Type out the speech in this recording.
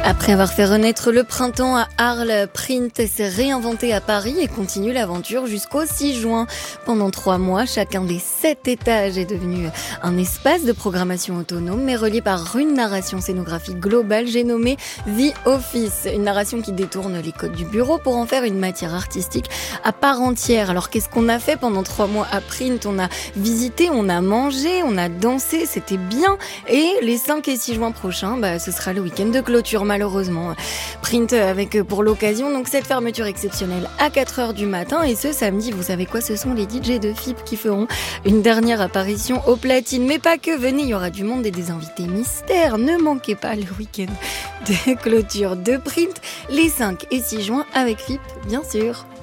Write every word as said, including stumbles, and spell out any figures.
Après avoir fait renaître le printemps à Arles, Print s'est réinventé à Paris et continue l'aventure jusqu'au six juin. Pendant trois mois, chacun des sept étages est devenu un espace de programmation autonome, mais relié par une narration scénographique globale, j'ai nommé The Office. Une narration qui détourne les codes du bureau pour en faire une matière artistique à part entière. Alors qu'est-ce qu'on a fait pendant trois mois à Print? On a visité, on a mangé, on a dansé, c'était bien. Et les cinq et six juin prochains, bah, ce sera le week-end de clôture, malheureusement. Print avec pour l'occasion donc cette fermeture exceptionnelle à quatre heures du matin, et ce samedi, vous savez quoi, ce sont les D J de F I P qui feront une dernière apparition au platine. Mais pas que, venez, il y aura du monde et des invités mystères. Ne manquez pas le week-end de clôture de Print les cinq et six juin avec F I P, bien sûr.